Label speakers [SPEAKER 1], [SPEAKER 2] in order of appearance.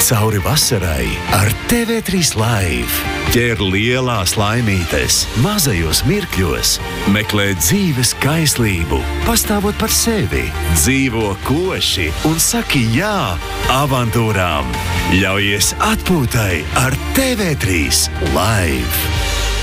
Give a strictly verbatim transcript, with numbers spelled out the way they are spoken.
[SPEAKER 1] cauri vasarai ar T V trīs Live. Ķer lielās laimītes mazajos mirkļos. Meklē dzīves kaislību, pastāvot par sevi. Dzīvo koši un saki jā avantūrām. Ļaujies atpūtai ar T V trīs Live.